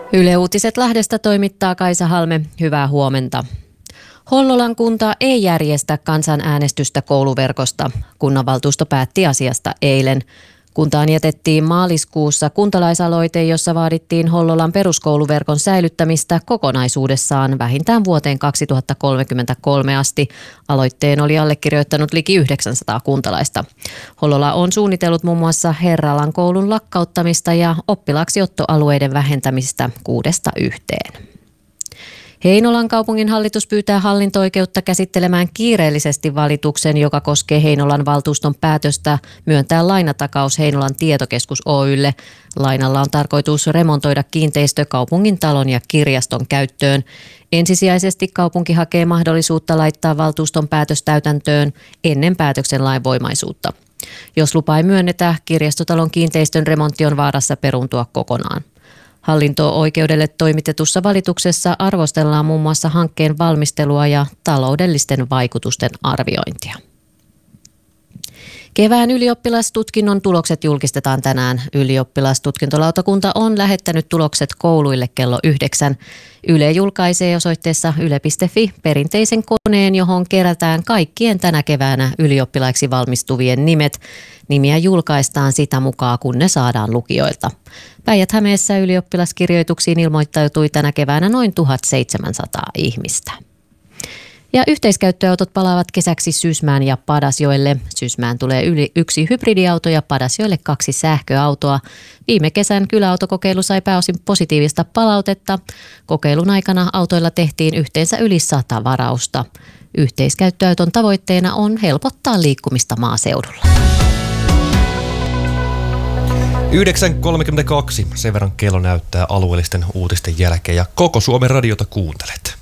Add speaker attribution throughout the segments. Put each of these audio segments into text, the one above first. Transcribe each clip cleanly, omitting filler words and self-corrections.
Speaker 1: Yle Uutiset Lahdesta toimittaa Kaisa Halme. Hyvää huomenta. Hollolan kunta ei järjestä kansanäänestystä kouluverkosta. Kunnanvaltuusto päätti asiasta eilen. Kuntaan jätettiin maaliskuussa kuntalaisaloite, jossa vaadittiin Hollolan peruskouluverkon säilyttämistä kokonaisuudessaan vähintään vuoteen 2033 asti. Aloitteen oli allekirjoittanut liki 900 kuntalaista. Hollola on suunnitellut muun muassa Herralan koulun lakkauttamista ja oppilaaksiottoalueiden vähentämistä 6–1. Heinolan kaupungin hallitus pyytää hallinto-oikeutta käsittelemään kiireellisesti valituksen, joka koskee Heinolan valtuuston päätöstä myöntää lainatakaus Heinolan tietokeskus Oy:lle. Lainalla on tarkoitus remontoida kiinteistö kaupungin talon ja kirjaston käyttöön. Ensisijaisesti kaupunki hakee mahdollisuutta laittaa valtuuston päätös täytäntöön ennen päätöksen lainvoimaisuutta. Jos lupa ei myönnetä, kirjastotalon kiinteistön remontti on vaarassa peruuntua kokonaan. Hallinto-oikeudelle toimitetussa valituksessa arvostellaan muun muassa hankkeen valmistelua ja taloudellisten vaikutusten arviointia. Kevään ylioppilastutkinnon tulokset julkistetaan tänään. Ylioppilastutkintolautakunta on lähettänyt tulokset kouluille kello 9. Yle julkaisee osoitteessa yle.fi perinteisen koneen, johon kerätään kaikkien tänä keväänä ylioppilaiksi valmistuvien nimet. Nimiä julkaistaan sitä mukaan, kun ne saadaan lukijoilta. Päijät-Hämeessä ylioppilaskirjoituksiin ilmoittautui tänä keväänä noin 1700 ihmistä. Ja yhteiskäyttöautot palaavat kesäksi Sysmään ja Padasjoelle. Sysmään tulee yli 1 hybridiauto ja Padasjoelle 2 sähköautoa. Viime kesän kyläautokokeilu sai pääosin positiivista palautetta. Kokeilun aikana autoilla tehtiin yhteensä yli 100 varausta. Yhteiskäyttöauton tavoitteena on helpottaa liikkumista maaseudulla.
Speaker 2: 9.32. Sen verran kello näyttää alueellisten uutisten jälkeen ja koko Suomen radiota kuuntelet.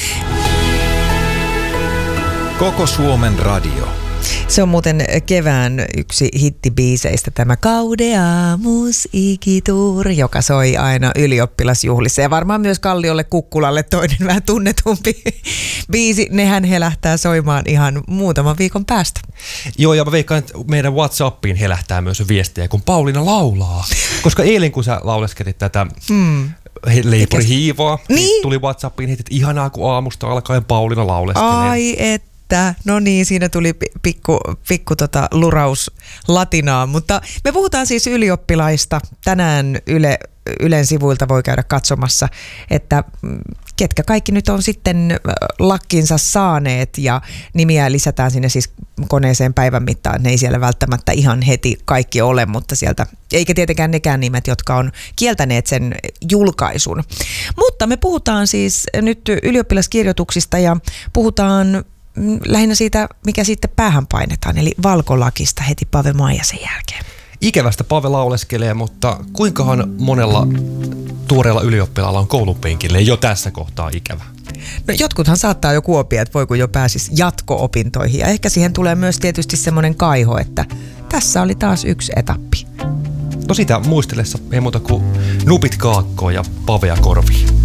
Speaker 3: Koko Suomen radio.
Speaker 4: Se on muuten kevään yksi hittibiiseistä, tämä Kaudea musiikituur, joka soi aina ylioppilasjuhlissa. Ja varmaan myös Kalliolle Kukkulalle toinen vähän tunnetumpi biisi. Nehän helähtää soimaan ihan muutaman viikon päästä.
Speaker 2: Joo, ja mä veikkaan, että meidän WhatsAppiin helähtää myös viestejä, kun Pauliina laulaa. Koska eilen, kun sä lauleskelit tätä Leipuri hiivaa, niin tuli WhatsAppiin, että ihanaa, kun aamusta alkaen Pauliina lauleskelee.
Speaker 4: Ai no niin, siinä tuli pikku luraus latinaa, mutta me puhutaan siis ylioppilaista. Tänään Ylen sivuilta voi käydä katsomassa, että ketkä kaikki nyt on sitten lakkinsa saaneet ja nimiä lisätään sinne siis koneeseen päivän mittaan. Ne ei siellä välttämättä ihan heti kaikki ole, mutta sieltä, eikä tietenkään nekään nimet, jotka on kieltäneet sen julkaisun. Mutta me puhutaan siis nyt ylioppilaskirjoituksista ja puhutaan lähinnä siitä, mikä sitten päähän painetaan, eli valkolakista heti Pave Maijasen jälkeen.
Speaker 2: Ikävästä Pave lauleskelee, mutta kuinkahan monella tuoreella ylioppilaalla on koulupenkille jo tässä kohtaa ikävä?
Speaker 4: No jotkuthan saattaa jo kuopia, että voiko jo pääsisi jatko-opintoihin ja ehkä siihen tulee myös tietysti semmoinen kaiho, että tässä oli taas yksi etappi.
Speaker 2: No sitä muistellessa ei muuta kuin nupit kaakkoon ja Pavea korviin.